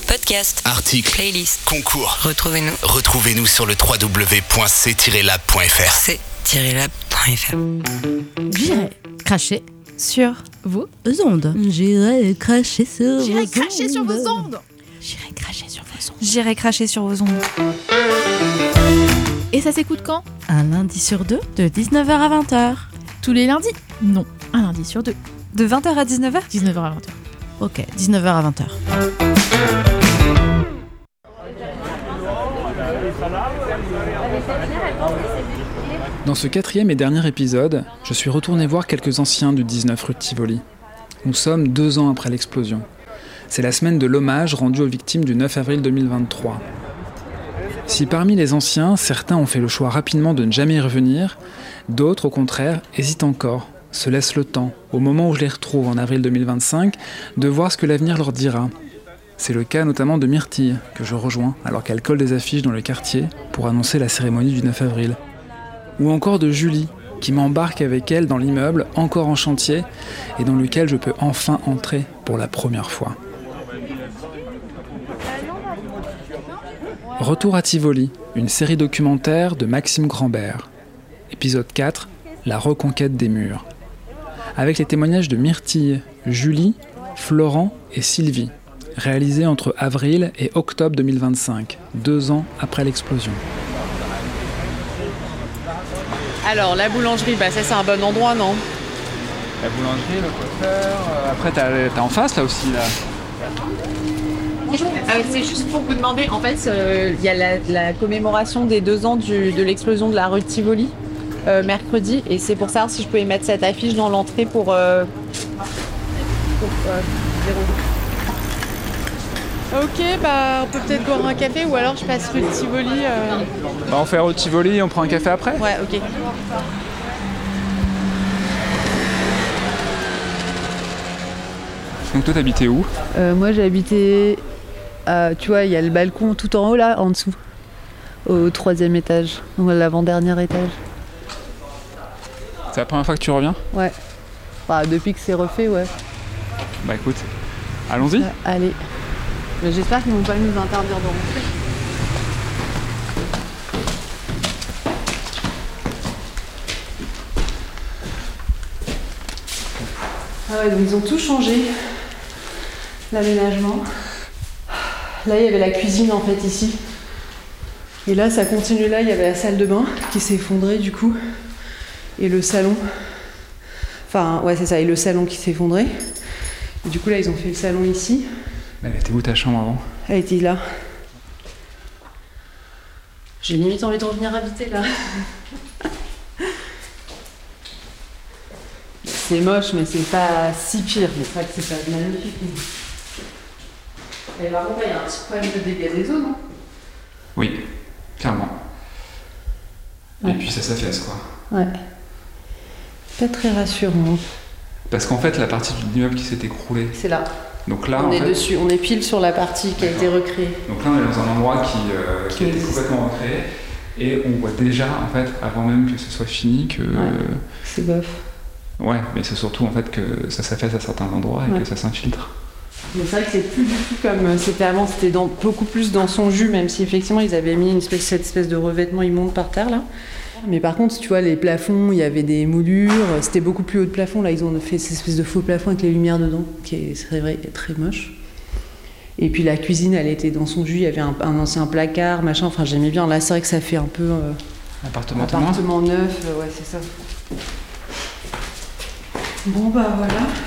Podcasts, articles, playlists, concours. Retrouvez-nous sur le www.c-lab.fr. c-lab.fr. J'irai cracher sur vos ondes. J'irai cracher sur vos ondes. J'irai cracher sur vos ondes. J'irai cracher sur vos ondes. J'irai cracher sur vos ondes. Et ça s'écoute quand ? Un lundi sur deux, de 19h à 20h. Tous les lundis ? Non, un lundi sur deux. De 20h à 19h ? 19h à 20h. Ok, 19h à 20h. Dans ce 4e et dernier épisode, je suis retourné voir quelques anciens du 19 rue de Tivoli. Nous sommes 2 ans après l'explosion. C'est la semaine de l'hommage rendu aux victimes du 9 avril 2023. Si parmi les anciens, certains ont fait le choix rapidement de ne jamais y revenir, d'autres, au contraire, hésitent encore, se laissent le temps, au moment où je les retrouve en avril 2025, de voir ce que l'avenir leur dira. C'est le cas notamment de Myrtille, que je rejoins alors qu'elle colle des affiches dans le quartier pour annoncer la cérémonie du 9 avril. Ou encore de Julie, qui m'embarque avec elle dans l'immeuble encore en chantier et dans lequel je peux enfin entrer pour la première fois. Retour à Tivoli, une série documentaire de Maxime Grambert. Épisode 4, la reconquête des murs. Avec les témoignages de Myrtille, Julie, Florent et Sylvie, réalisés entre avril et octobre 2025, 2 ans après l'explosion. Alors, la boulangerie, ça c'est un bon endroit, non ? La boulangerie, le coiffeur... Après, t'as en face, là aussi, là. C'est juste pour vous demander, en fait, il y a la commémoration des 2 ans de l'explosion de la rue de Tivoli, mercredi, et c'est pour savoir si je pouvais mettre cette affiche dans l'entrée pour 0. Ok, on peut peut-être boire un café ou alors je passe rue de Tivoli. On fait rue de Tivoli et on prend un café après ? Ouais, ok. Donc toi, t'habitais où ? Moi, j'ai habité... tu vois, il y a le balcon tout en haut, là, en dessous. Au 3e étage, donc à l'avant-dernier étage. C'est la première fois que tu reviens ? Ouais. Depuis que c'est refait, ouais. Écoute, allons-y. Allez. Mais j'espère qu'ils vont pas nous interdire de rentrer. Ah ouais, donc ils ont tout changé. L'aménagement. Là, il y avait la cuisine en fait ici. Et là, ça continue là, il y avait la salle de bain qui s'est effondrée du coup. Et le salon. Enfin, ouais, c'est ça, et le salon qui s'est effondré. Et du coup, là, ils ont fait le salon ici. Elle était où ta chambre avant ? Elle était là. J'ai limite envie de revenir habiter là. C'est moche, mais c'est pas si pire. Mais c'est vrai que c'est pas magnifique. Et par contre, il y a un petit problème de dégâts des eaux, non ? Oui, clairement. Ouais. Et puis ça s'affaisse, quoi. Ouais. Pas très rassurant. Parce qu'en fait, la partie de l'immeuble qui s'est écroulée... C'est là. Donc là, on est dessus, on est pile sur la partie qui a été recréée. Donc là, on est dans un endroit qui a été complètement recréé. Et on voit déjà, en fait, avant même que ce soit fini, que... Ouais, c'est bof. Ouais, mais c'est surtout, en fait, que ça s'affaisse à certains endroits et que ça s'infiltre. Mais c'est vrai que c'est plus du tout comme c'était avant, c'était beaucoup plus dans son jus, même si effectivement ils avaient mis cette espèce de revêtement immonde par terre là. Mais par contre, tu vois, les plafonds, il y avait des moulures, c'était beaucoup plus haut de plafond. Là, ils ont fait cette espèce de faux plafond avec les lumières dedans, qui est, c'est vrai, très moche. Et puis la cuisine, elle était dans son jus, il y avait un ancien placard, machin, enfin j'aimais bien. Là, c'est vrai que ça fait un peu... appartement neuf, ouais, c'est ça. Bon, voilà.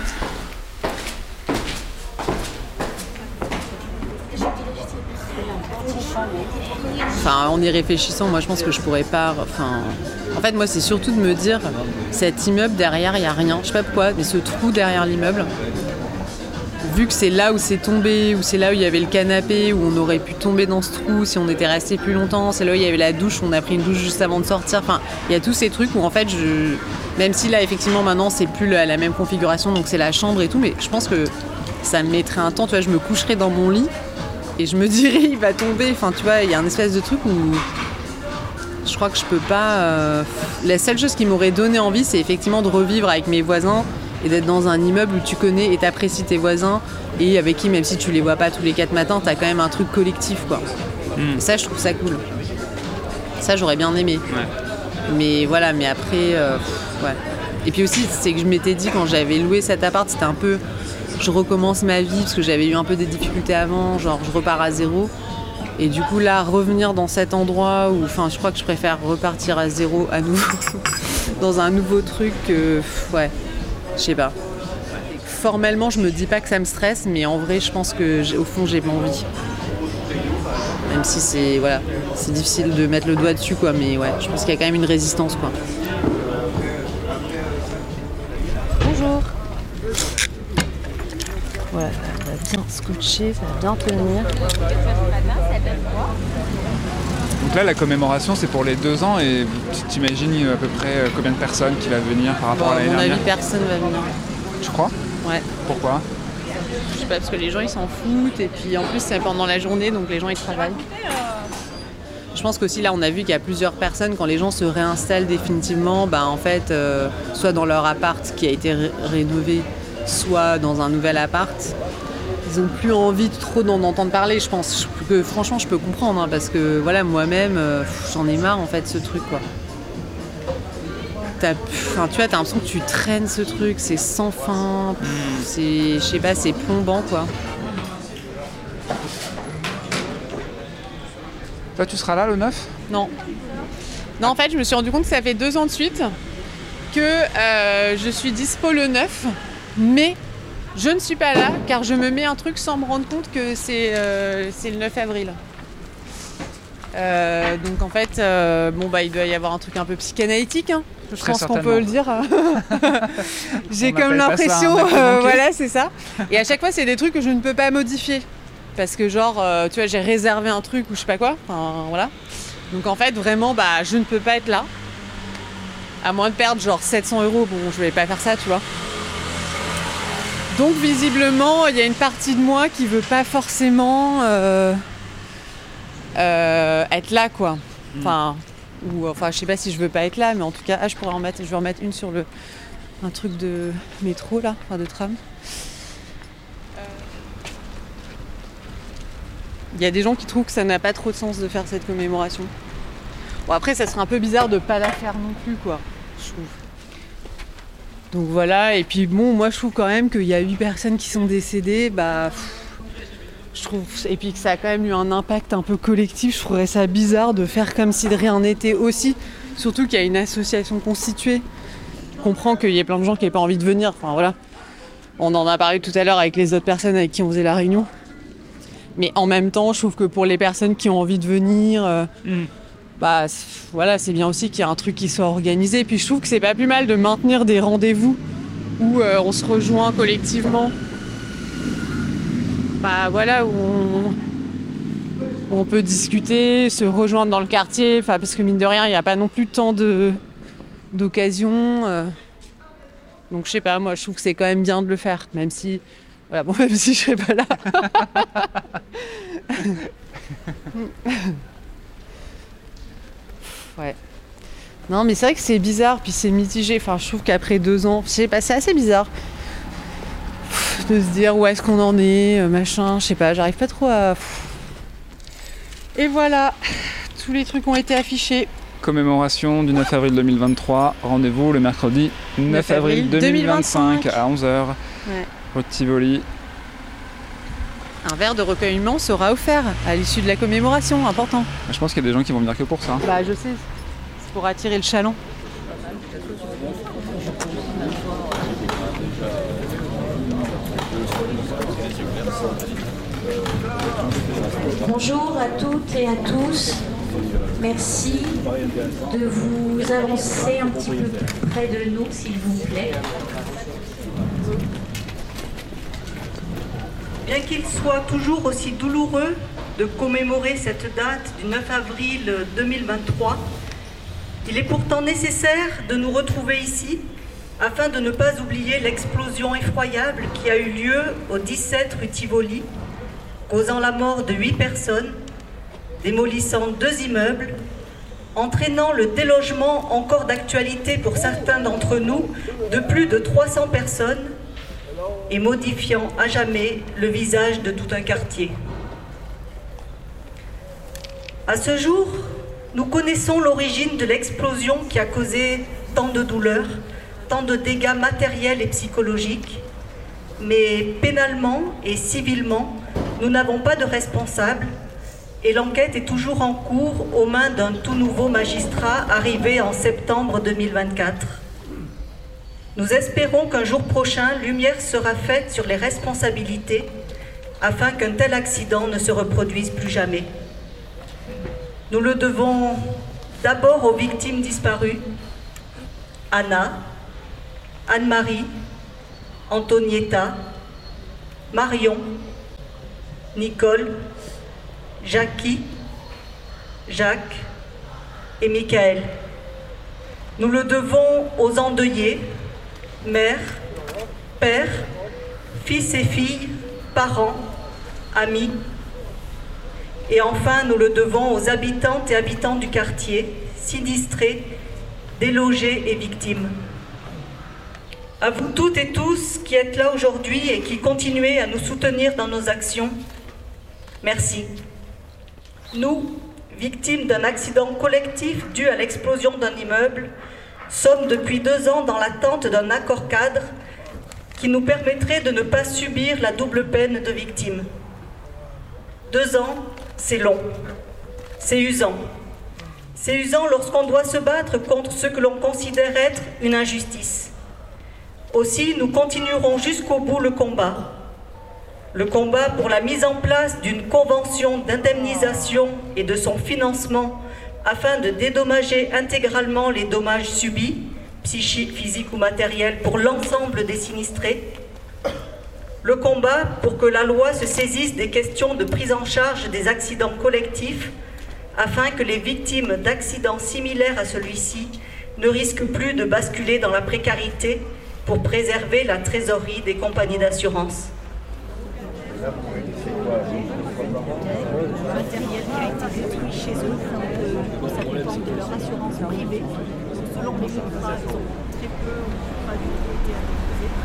Enfin, en y réfléchissant, moi je pense que je pourrais pas... En fait, moi c'est surtout de me dire, cet immeuble derrière, il n'y a rien. Je sais pas pourquoi, mais ce trou derrière l'immeuble, vu que c'est là où c'est tombé, ou c'est là où il y avait le canapé, où on aurait pu tomber dans ce trou si on était resté plus longtemps, c'est là où il y avait la douche, où on a pris une douche juste avant de sortir. Enfin, il y a tous ces trucs où en fait, même si là effectivement maintenant c'est plus la même configuration, donc c'est la chambre et tout, mais je pense que ça me mettrait un temps, tu vois, je me coucherais dans mon lit, et je me dirais, il va tomber. Enfin, tu vois, il y a un espèce de truc où je crois que je peux pas... La seule chose qui m'aurait donné envie, c'est effectivement de revivre avec mes voisins et d'être dans un immeuble où tu connais et t'apprécies tes voisins et avec qui, même si tu les vois pas tous les 4 matins, t'as quand même un truc collectif, quoi. Et ça, je trouve ça cool. Ça, j'aurais bien aimé. Ouais. Mais voilà, mais après, ouais. Et puis aussi, c'est que je m'étais dit quand j'avais loué cet appart, c'était un peu, je recommence ma vie parce que j'avais eu un peu des difficultés avant, genre je repars à zéro. Et du coup là, revenir dans cet endroit où, enfin, je crois que je préfère repartir à zéro à nouveau, dans un nouveau truc, ouais, je sais pas. Formellement, je me dis pas que ça me stresse, mais en vrai, je pense que au fond, j'ai pas envie. Même si c'est, voilà, c'est difficile de mettre le doigt dessus, quoi, mais ouais, je pense qu'il y a quand même une résistance, quoi. Bonjour. Voilà, ça va bien scotcher, ça va bien tenir. Donc là, la commémoration, c'est pour les 2 ans et tu t'imagines à peu près combien de personnes qui va venir par rapport à l'année dernière? À mon avis, personne va venir. Tu crois? Ouais. Pourquoi? Je sais pas, parce que les gens ils s'en foutent et puis en plus c'est pendant la journée donc les gens ils travaillent. Je pense qu'aussi là on a vu qu'il y a plusieurs personnes quand les gens se réinstallent définitivement, bah en fait soit dans leur appart qui a été rénové, soit dans un nouvel appart, ils ont plus envie de trop d'en entendre parler. Je pense que franchement je peux comprendre hein, parce que voilà moi-même j'en ai marre en fait ce truc quoi. Enfin, tu vois, t'as l'impression que tu traînes ce truc, c'est sans fin, c'est, je sais pas, c'est plombant quoi. Toi, tu seras là le 9? Non. Non, en fait, je me suis rendu compte que ça fait 2 ans de suite que je suis dispo le 9, mais je ne suis pas là car je me mets un truc sans me rendre compte que c'est le 9 avril. Donc en fait, bon bah il doit y avoir un truc un peu psychanalytique, hein. Je pense qu'on peut le dire. J'ai comme l'impression, voilà, c'est ça. Et à chaque fois, c'est des trucs que je ne peux pas modifier. Parce que genre, tu vois, j'ai réservé un truc ou je sais pas quoi. Enfin, voilà. Donc en fait, vraiment, bah, je ne peux pas être là. À moins de perdre genre 700 €, bon, je vais pas faire ça, tu vois. Donc visiblement, il y a une partie de moi qui veut pas forcément être là, quoi. Enfin... Ou enfin je sais pas si je veux pas être là mais en tout cas je pourrais je vais en mettre une sur un truc de métro là, enfin de tram. Il y a des gens qui trouvent que ça n'a pas trop de sens de faire cette commémoration. Bon après ça serait un peu bizarre de pas la faire non plus quoi, je trouve. Donc voilà, et puis bon moi je trouve quand même qu'il y a 8 personnes qui sont décédées, bah je trouve, et puis que ça a quand même eu un impact un peu collectif, je trouverais ça bizarre de faire comme si de rien n'était aussi. Surtout qu'il y a une association constituée. Je comprends qu'il y ait plein de gens qui n'aient pas envie de venir, enfin voilà. On en a parlé tout à l'heure avec les autres personnes avec qui on faisait la réunion. Mais en même temps, je trouve que pour les personnes qui ont envie de venir, bah voilà, c'est bien aussi qu'il y ait un truc qui soit organisé. Et puis je trouve que c'est pas plus mal de maintenir des rendez-vous où on se rejoint collectivement. Bah voilà, où on peut discuter, se rejoindre dans le quartier, enfin parce que mine de rien, il n'y a pas non plus tant d'occasions. Donc je sais pas, moi je trouve que c'est quand même bien de le faire, même si voilà, bon, même si je serais pas là. Ouais. Non mais c'est vrai que c'est bizarre, puis c'est mitigé. Enfin je trouve qu'après 2 ans, je sais pas, c'est assez bizarre. De se dire où est-ce qu'on en est, machin, je sais pas, j'arrive pas trop à... Et voilà, tous les trucs ont été affichés. Commémoration du 9 avril 2023, rendez-vous le mercredi 9 avril 2025 à 11h, ouais. Rue de Tivoli. Un verre de recueillement sera offert à l'issue de la commémoration, important. Je pense qu'il y a des gens qui vont venir que pour ça. Bah je sais, c'est pour attirer le chaland. Bonjour à toutes et à tous. Merci de vous avancer un petit peu plus près de nous, s'il vous plaît. Bien qu'il soit toujours aussi douloureux de commémorer cette date du 9 avril 2023, il est pourtant nécessaire de nous retrouver ici afin de ne pas oublier l'explosion effroyable qui a eu lieu au 17 rue Tivoli, causant la mort de 8 personnes, démolissant 2 immeubles entraînant le délogement encore d'actualité pour certains d'entre nous de plus de 300 personnes et modifiant à jamais le visage de tout un quartier. À ce jour, nous connaissons l'origine de l'explosion qui a causé tant de douleurs, tant de dégâts matériels et psychologiques, mais pénalement et civilement, nous n'avons pas de responsable et l'enquête est toujours en cours aux mains d'un tout nouveau magistrat arrivé en septembre 2024. Nous espérons qu'un jour prochain, lumière sera faite sur les responsabilités afin qu'un tel accident ne se reproduise plus jamais. Nous le devons d'abord aux victimes disparues, Anna, Anne-Marie, Antonietta, Marion, Nicole, Jackie, Jacques et Michael. Nous le devons aux endeuillés, mères, pères, fils et filles, parents, amis. Et enfin, nous le devons aux habitantes et habitants du quartier, sinistrés, délogés et victimes. À vous toutes et tous qui êtes là aujourd'hui et qui continuez à nous soutenir dans nos actions, merci. Nous, victimes d'un accident collectif dû à l'explosion d'un immeuble, sommes depuis 2 ans dans l'attente d'un accord cadre qui nous permettrait de ne pas subir la double peine de victime. 2 ans, c'est long, c'est usant. C'est usant lorsqu'on doit se battre contre ce que l'on considère être une injustice. Aussi, nous continuerons jusqu'au bout le combat. Le combat pour la mise en place d'une convention d'indemnisation et de son financement afin de dédommager intégralement les dommages subis, psychiques, physiques ou matériels, pour l'ensemble des sinistrés. Le combat pour que la loi se saisisse des questions de prise en charge des accidents collectifs afin que les victimes d'accidents similaires à celui-ci ne risquent plus de basculer dans la précarité pour préserver la trésorerie des compagnies d'assurance. Le matériel qui a été détruit chez eux, ça dépend de leur assurance privée. Selon les contrats, ils ont très peu ou pas du tout été indemnisés.